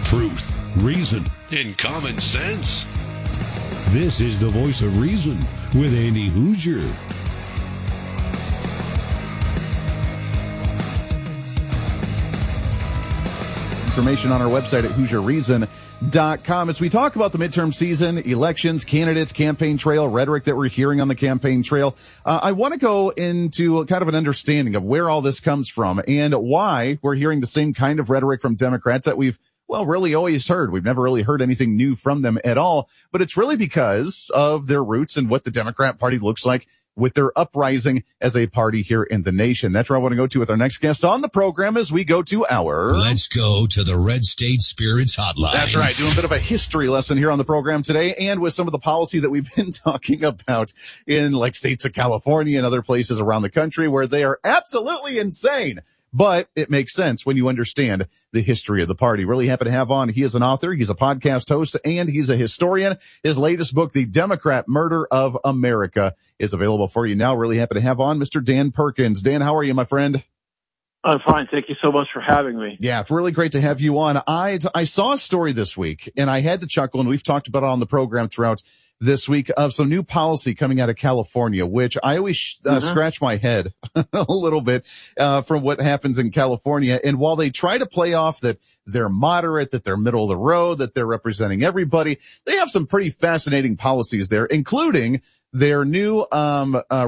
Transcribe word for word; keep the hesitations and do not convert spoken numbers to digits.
truth, reason, and common sense. This is the voice of reason with Andy Hoosier. Information on our website at hoosier reason dot com. As we talk about the midterm season, elections, candidates, campaign trail, rhetoric that we're hearing on the campaign trail, uh, I want to go into kind of an understanding of where all this comes from and why we're hearing the same kind of rhetoric from Democrats that we've, well, really always heard. We've never really heard anything new from them at all, but it's really because of their roots and what the Democrat Party looks like with their uprising as a party here in the nation. That's where I want to go to with our next guest on the program as we go to our... Let's go to the Red State Spirits Hotline. That's right. Doing a bit of a history lesson here on the program today, and with some of the policy that we've been talking about in like states of California and other places around the country where they are absolutely insane. But it makes sense when you understand the history of the party. Really happy to have on. He is an author, he's a podcast host, and he's a historian. His latest book, The Democrat Murder of America, is available for you now. Really happy to have on Mister Dan Perkins. Dan, how are you, my friend? I'm fine. Thank you so much for having me. Yeah, it's really great to have you on. I, I saw a story this week, and I had to chuckle, and we've talked about it on the program throughout this week, of some new policy coming out of California, which I always uh, mm-hmm. scratch my head a little bit uh, from what happens in California. And while they try to play off that they're moderate, that they're middle of the road, that they're representing everybody, they have some pretty fascinating policies there, including their new um uh